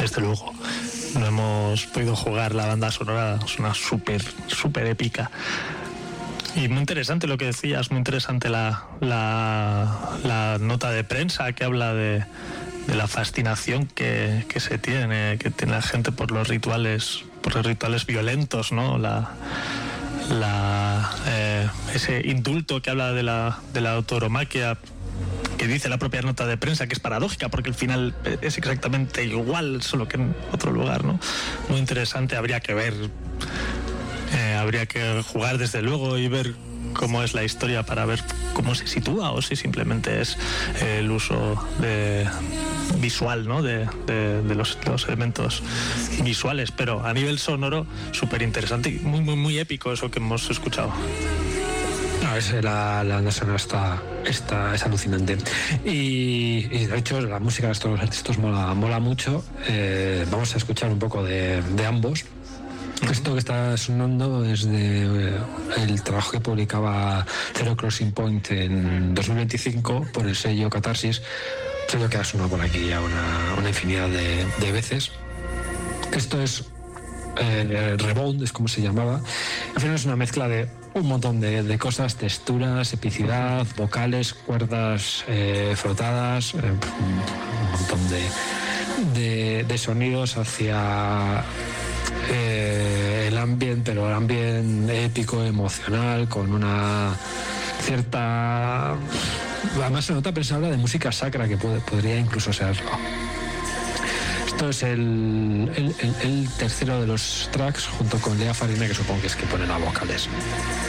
Desde luego. No hemos podido jugar la banda sonora, es una súper épica. Y muy interesante lo que decías, muy interesante la nota de prensa que habla de la fascinación que tiene la gente por los rituales violentos, ¿no? Ese indulto que habla de la tauromaquia, que dice la propia nota de prensa, que es paradójica porque el final es exactamente igual, solo que en otro lugar, ¿no? Muy interesante, habría que ver, habría que jugar desde luego y ver cómo es la historia para ver cómo se sitúa, o si simplemente es el uso visual, ¿no? de los elementos visuales, pero a nivel sonoro súper interesante y muy épico eso que hemos escuchado. La banda sonora es alucinante y de hecho la música de estos artistas mola mucho. Vamos a escuchar un poco de ambos. Esto que está sonando es el trabajo que publicaba Zero Crossing Point en 2025 por el sello Catarsis, sello que ha sonado por aquí ya una infinidad de veces. Esto es Rebound, es como se llamaba. Al final es una mezcla de un montón de cosas: texturas, epicidad, vocales, cuerdas frotadas, un montón de sonidos hacia el ambiente, pero el ambiente épico, emocional, con una cierta... Además se nota, pero se habla de música sacra, que podría incluso serlo. Esto es el tercero de los tracks, junto con Lea Farina, que supongo que es que pone las vocales.